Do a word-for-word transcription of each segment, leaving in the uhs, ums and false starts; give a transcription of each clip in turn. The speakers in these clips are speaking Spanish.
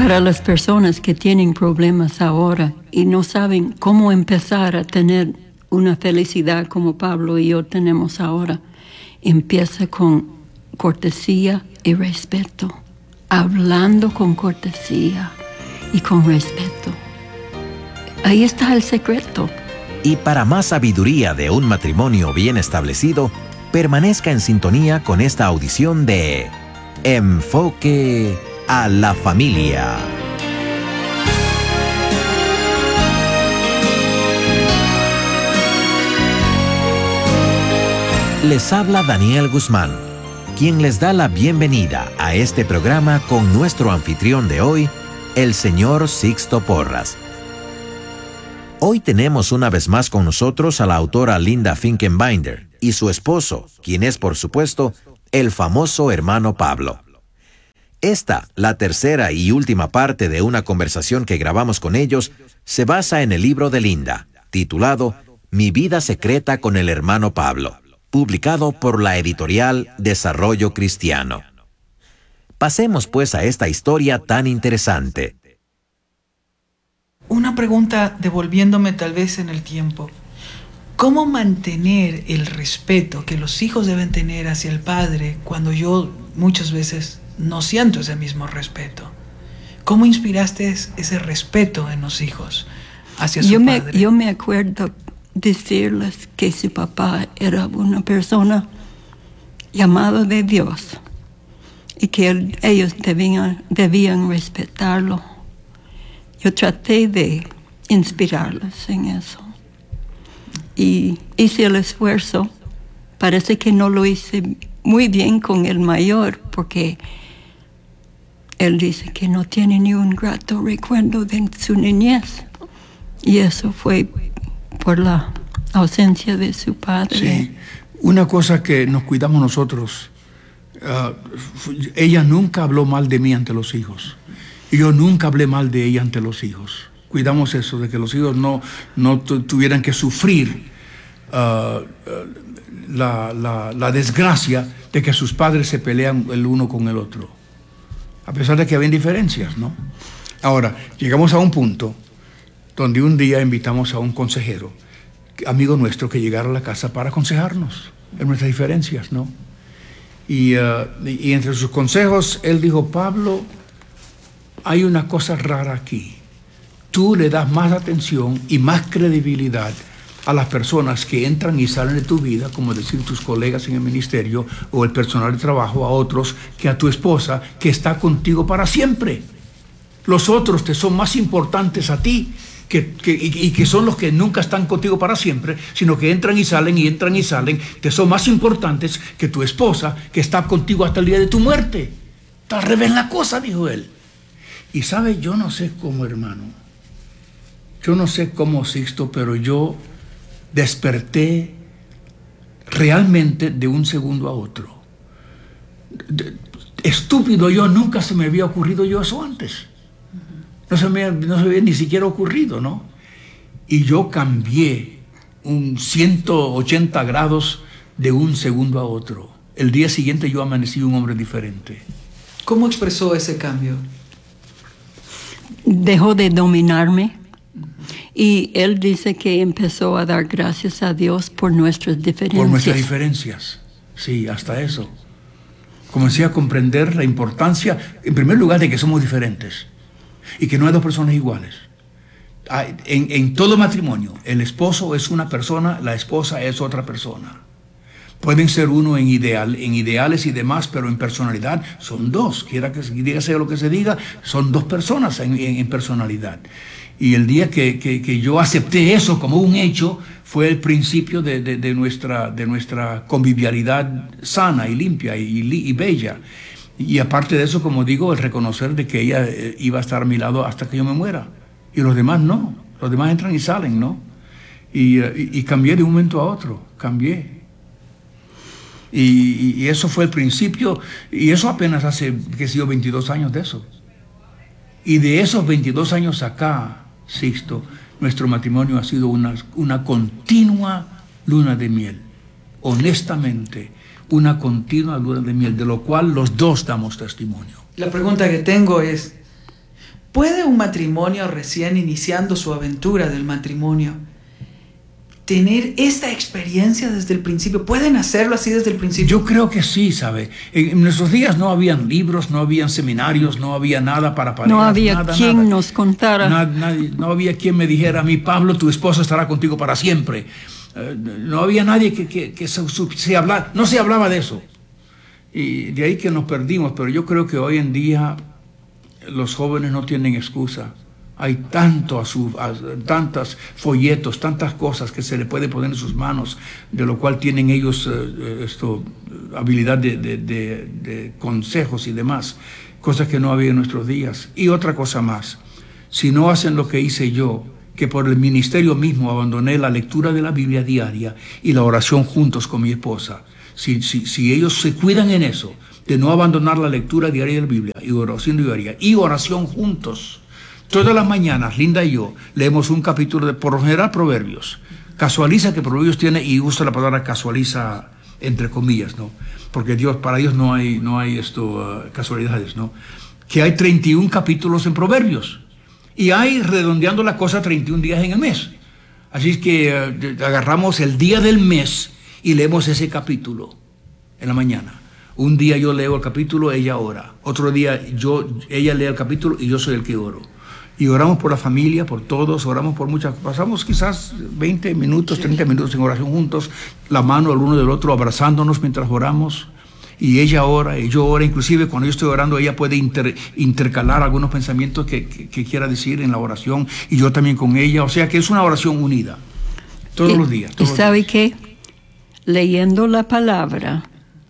Para las personas que tienen problemas ahora y no saben cómo empezar a tener una felicidad como Pablo y yo tenemos ahora, empieza con cortesía y respeto, hablando con cortesía y con respeto. Ahí está el secreto. Y para más sabiduría de un matrimonio bien establecido, permanezca en sintonía con esta audición de Enfoque a la Familia. Les habla Daniel Guzmán, quien les da la bienvenida a este programa con nuestro anfitrión de hoy, el señor Sixto Porras. Hoy tenemos una vez más con nosotros a la autora Linda Finkenbinder y su esposo, quien es, por supuesto, el famoso hermano Pablo. Esta, la tercera y última parte de una conversación que grabamos con ellos, se basa en el libro de Linda, titulado Mi vida secreta con el hermano Pablo, publicado por la editorial Desarrollo Cristiano. Pasemos pues a esta historia tan interesante. Una pregunta devolviéndome tal vez en el tiempo. ¿Cómo mantener el respeto que los hijos deben tener hacia el padre cuando yo muchas veces no siento ese mismo respeto? ¿Cómo inspiraste ese respeto en los hijos hacia su yo me, padre? Yo me acuerdo decirles que su papá era una persona llamada de Dios y que él, ellos debían, debían respetarlo. Yo traté de inspirarlos en eso y hice el esfuerzo. Parece que no lo hice muy bien con el mayor porque él dice que no tiene ni un grato recuerdo de su niñez y eso fue por la ausencia de su padre. Sí, una cosa que nos cuidamos nosotros, uh, ella nunca habló mal de mí ante los hijos. Y yo nunca hablé mal de ella ante los hijos. Cuidamos eso, de que los hijos no, no tuvieran que sufrir uh, la, la, la desgracia de que sus padres se pelean el uno con el otro. A pesar de que había diferencias, ¿no? Ahora, llegamos a un punto donde un día invitamos a un consejero, amigo nuestro, que llegara a la casa para aconsejarnos en nuestras diferencias, ¿no? Y, uh, y entre sus consejos, él dijo: Pablo, hay una cosa rara aquí. Tú le das más atención y más credibilidad a las personas que entran y salen de tu vida, como decir tus colegas en el ministerio o el personal de trabajo, a otros, que a tu esposa, que está contigo para siempre. Los otros te son más importantes a ti que, que, y, y que son los que nunca están contigo para siempre, sino que entran y salen y entran y salen, te son más importantes que tu esposa, que está contigo hasta el día de tu muerte. Está al revés la cosa, dijo él. Y sabe, yo no sé cómo, hermano, yo no sé cómo, Sixto, pero yo desperté realmente de un segundo a otro. De, estúpido yo, nunca se me había ocurrido yo eso antes. No se me, no se me había ni siquiera ocurrido, ¿no? Y yo cambié un ciento ochenta grados de un segundo a otro. El día siguiente yo amanecí un hombre diferente. ¿Cómo expresó ese cambio? Dejó de dominarme y él dice que empezó a dar gracias a Dios por nuestras diferencias. Por nuestras diferencias, sí, hasta eso. Comencé a comprender la importancia, en primer lugar, de que somos diferentes y que no hay dos personas iguales. En, en todo matrimonio, el esposo es una persona, la esposa es otra persona. Pueden ser uno en ideal, en ideales y demás, pero en personalidad son dos. Quiera que se diga sea lo que se diga, son dos personas en, en, en personalidad. Y el día que, que, que yo acepté eso como un hecho, fue el principio de, de, de, nuestra, de nuestra convivialidad sana y limpia y, y, y bella. Y aparte de eso, como digo, el reconocer de que ella iba a estar a mi lado hasta que yo me muera. Y los demás no. Los demás entran y salen, ¿no? Y, y, y cambié de un momento a otro. Cambié. Y, y eso fue el principio, y eso apenas hace, qué sé yo, veintidós años de eso. Y de esos veintidós años acá, Sixto, nuestro matrimonio ha sido una, una continua luna de miel. Honestamente, una continua luna de miel, de lo cual los dos damos testimonio. La pregunta que tengo es, ¿Puede un matrimonio recién iniciando su aventura del matrimonio tener esta experiencia desde el principio? ¿Pueden hacerlo así desde el principio? Yo creo que sí, ¿sabe? En nuestros días no habían libros, no habían seminarios, no había nada para parejas. No había nada, quien nada. nos contara. Na, nadie, no había quien me dijera a mí, Pablo, tu esposa estará contigo para siempre. Uh, no había nadie que, que, que se, se hablara, no se hablaba de eso. Y de ahí que nos perdimos, pero yo creo que hoy en día los jóvenes no tienen excusa. Hay tanto a su, a, tantos folletos, tantas cosas que se le puede poner en sus manos, de lo cual tienen ellos eh, esto, habilidad de, de, de, de consejos y demás, cosas que no había en nuestros días. Y otra cosa más, si no hacen lo que hice yo, que por el ministerio mismo abandoné la lectura de la Biblia diaria y la oración juntos con mi esposa, si, si, si ellos se cuidan en eso, de no abandonar la lectura diaria de la Biblia y oración diaria y oración juntos, todas las mañanas, Linda y yo leemos un capítulo de, por lo general, Proverbios. Casualiza que Proverbios tiene, y usa la palabra casualiza entre comillas, ¿no? Porque Dios, para Dios no hay, no hay esto, uh, casualidades, ¿no? Que hay treinta y un capítulos en Proverbios. Y hay, redondeando la cosa, treinta y un días en el mes. Así es que uh, agarramos el día del mes y leemos ese capítulo en la mañana. Un día yo leo el capítulo, ella ora. Otro día yo, ella lee el capítulo y yo soy el que oro. Y oramos por la familia, por todos, oramos por muchas. Pasamos quizás veinte minutos, treinta minutos en oración juntos, la mano el uno del otro, abrazándonos mientras oramos. Y ella ora, y yo oro. Inclusive cuando yo estoy orando, ella puede inter, intercalar algunos pensamientos que, que, que quiera decir en la oración, y yo también con ella. O sea que es una oración unida, todos y, los días. Todos ¿Y sabe los días. qué? Leyendo la palabra,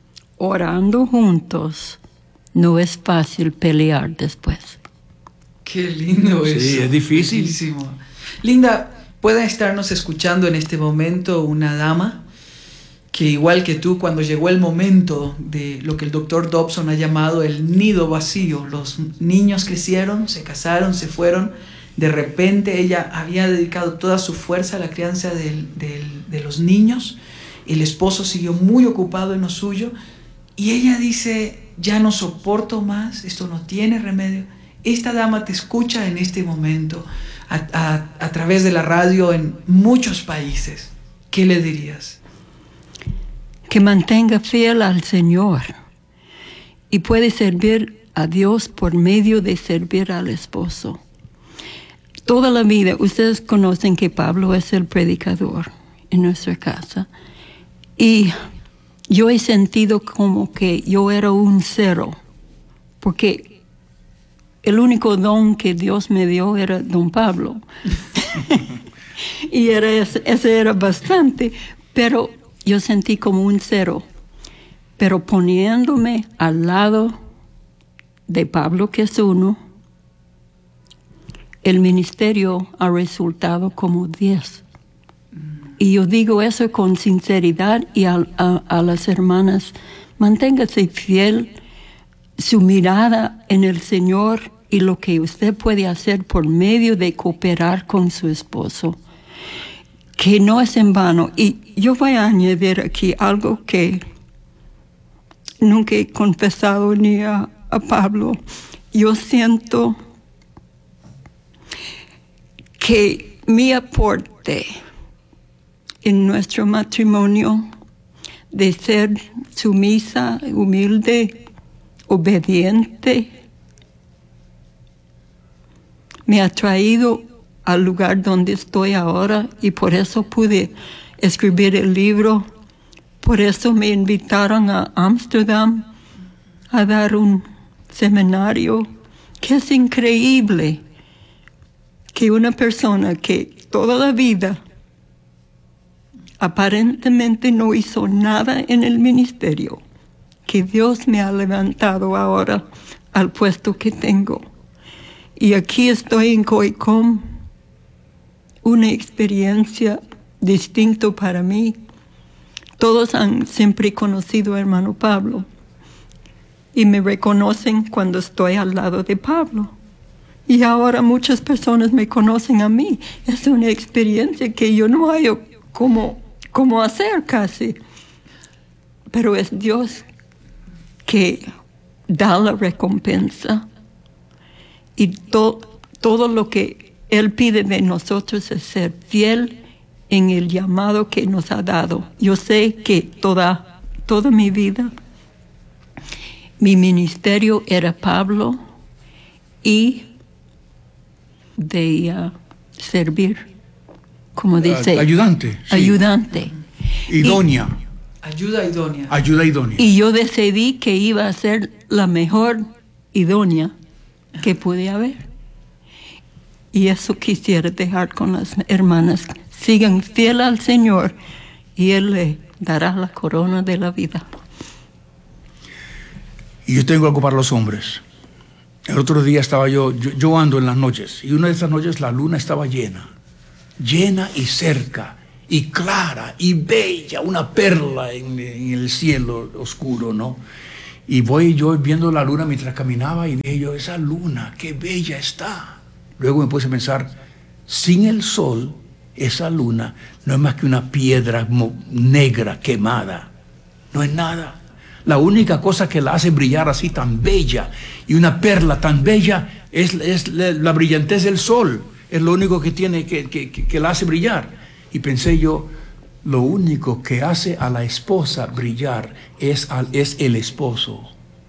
orando juntos, no es fácil pelear después. Qué lindo eso. Sí, es difícil. Bellísimo. Linda, puede estarnos escuchando en este momento una dama que, igual que tú, cuando llegó el momento de lo que el doctor Dobson ha llamado el nido vacío, los niños crecieron, se casaron, se fueron, de repente ella había dedicado toda su fuerza a la crianza del, del, de los niños, el esposo siguió muy ocupado en lo suyo, y ella dice, ya no soporto más, esto no tiene remedio. Esta dama te escucha en este momento a, a, a través de la radio en muchos países. ¿Qué le dirías? Que mantenga fiel al Señor y puede servir a Dios por medio de servir al esposo. Toda la vida, ustedes conocen que Pablo es el predicador en nuestra casa, y yo he sentido como que yo era un cero, porque el único don que Dios me dio era don Pablo. Y era ese, ese era bastante, pero yo sentí como un cero. Pero poniéndome al lado de Pablo, que es uno, el ministerio ha resultado como diez. Y yo digo eso con sinceridad, y a, a, a las hermanas, manténgase fiel, su mirada en el Señor y lo que usted puede hacer por medio de cooperar con su esposo, que no es en vano. Y yo voy a añadir aquí algo que nunca he confesado ni a, a Pablo. Yo siento que mi aporte en nuestro matrimonio de ser sumisa, humilde, obediente, me ha traído al lugar donde estoy ahora, y por eso pude escribir el libro. Por eso me invitaron a Ámsterdam a dar un seminario, que es increíble que una persona que toda la vida aparentemente no hizo nada en el ministerio, que Dios me ha levantado ahora al puesto que tengo. Y aquí estoy en COICOM, una experiencia distinta para mí. Todos han siempre conocido a hermano Pablo y me reconocen cuando estoy al lado de Pablo. Y ahora muchas personas me conocen a mí. Es una experiencia que yo no hallo cómo, cómo hacer casi. Pero es Dios que da la recompensa. Y to, todo lo que Él pide de nosotros es ser fiel en el llamado que nos ha dado. Yo sé que toda, toda mi vida, mi ministerio era Pablo y de uh, servir, como dice. Ayudante. Sí. Ayudante. Idónea. Y, ayuda idónea. Ayuda idónea. Y yo decidí que iba a ser la mejor idónea que pude haber. Y eso quisiera dejar con las hermanas. Sigan fiel al Señor y Él le dará la corona de la vida. Y yo tengo algo para los hombres. El otro día estaba yo, yo, yo ando en las noches, y una de esas noches la luna estaba llena, llena y cerca, y clara, y bella, una perla en, en el cielo oscuro, ¿no? Y voy yo viendo la luna mientras caminaba, y dije yo, esa luna, qué bella está. Luego me puse a pensar, sin el sol, esa luna no es más que una piedra negra quemada, no es nada. La única cosa que la hace brillar así tan bella y una perla tan bella es, es la, la brillantez del sol. Es lo único que tiene que, que, que, que la hace brillar. Y pensé yo, lo único que hace a la esposa brillar es, al, es el esposo.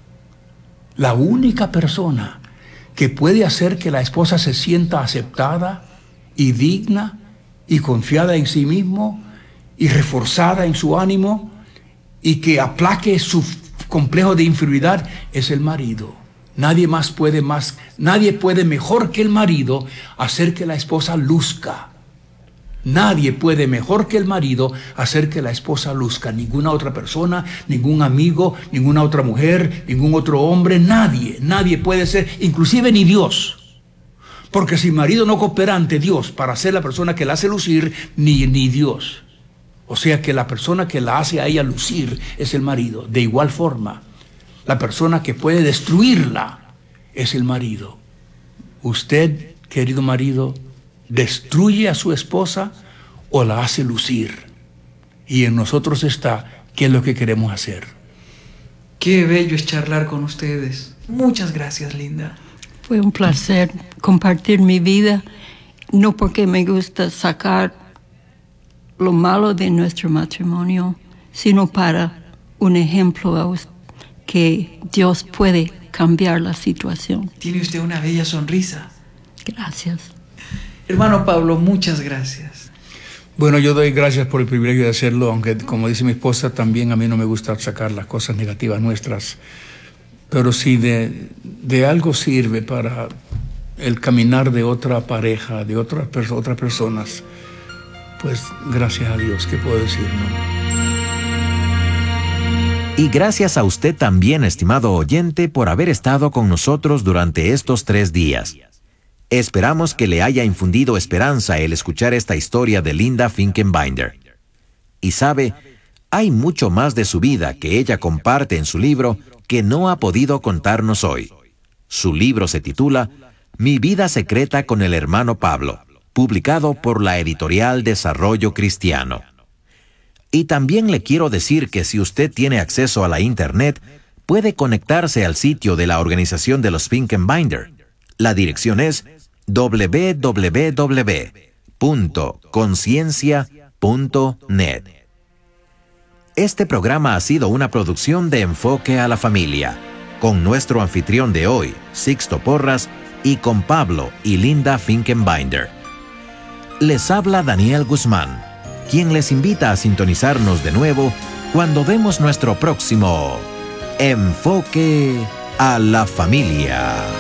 La única persona que puede hacer que la esposa se sienta aceptada y digna y confiada en sí mismo y reforzada en su ánimo y que aplaque su complejo de inferioridad es el marido. Nadie más puede más, nadie puede mejor que el marido hacer que la esposa luzca. Nadie puede mejor que el marido hacer que la esposa luzca. Ninguna otra persona, ningún amigo, ninguna otra mujer, ningún otro hombre, nadie, nadie puede ser, inclusive ni Dios. Porque si el marido no coopera ante Dios para ser la persona que la hace lucir, ni, ni Dios. O sea que la persona que la hace a ella lucir es el marido. De igual forma, la persona que puede destruirla es el marido. Usted, querido marido, destruye a su esposa o la hace lucir. Y en nosotros está qué es lo que queremos hacer. Qué bello es charlar con ustedes. Muchas gracias, Linda. Fue un placer compartir mi vida, no porque me gusta sacar lo malo de nuestro matrimonio, sino para un ejemplo a usted, que Dios puede cambiar la situación. Tiene usted una bella sonrisa. Gracias. Hermano Pablo, muchas gracias. Bueno, yo doy gracias por el privilegio de hacerlo, aunque como dice mi esposa, también a mí no me gusta sacar las cosas negativas nuestras. Pero si de, de algo sirve para el caminar de otra pareja, de otras perso- otras personas, pues gracias a Dios, ¿qué puedo decir? ¿No? Y gracias a usted también, estimado oyente, por haber estado con nosotros durante estos tres días. Esperamos que le haya infundido esperanza el escuchar esta historia de Linda Finkenbinder. Y sabe, hay mucho más de su vida que ella comparte en su libro que no ha podido contarnos hoy. Su libro se titula Mi vida secreta con el hermano Pablo, publicado por la editorial Desarrollo Cristiano. Y también le quiero decir que si usted tiene acceso a la Internet, puede conectarse al sitio de la organización de los Finkenbinder. La dirección es doble u doble u doble u punto conciencia punto net. Este programa ha sido una producción de Enfoque a la Familia, con nuestro anfitrión de hoy, Sixto Porras, y con Pablo y Linda Finkenbinder. Les habla Daniel Guzmán, quien les invita a sintonizarnos de nuevo cuando demos nuestro próximo Enfoque a la Familia.